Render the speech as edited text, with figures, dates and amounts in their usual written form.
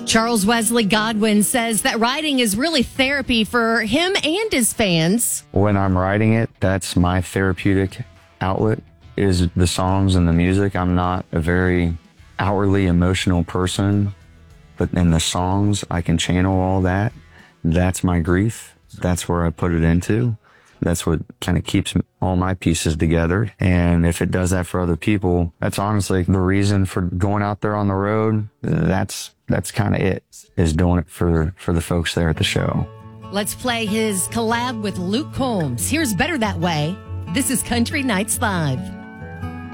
Charles Wesley Godwin says that writing is really therapy for him and his fans. When I'm writing it, that's my therapeutic outlet, is the songs and the music. I'm not a very outwardly emotional person, but in the songs, I can channel all that. That's my grief. That's where I put it into. That's what kind of keeps all my pieces together. And if it does that for other people, that's honestly the reason for going out there on the road. That's kind of it, is doing it for the folks there at the show. Let's play his collab with Luke Combs. Here's Better That Way. This is Country Nights Live.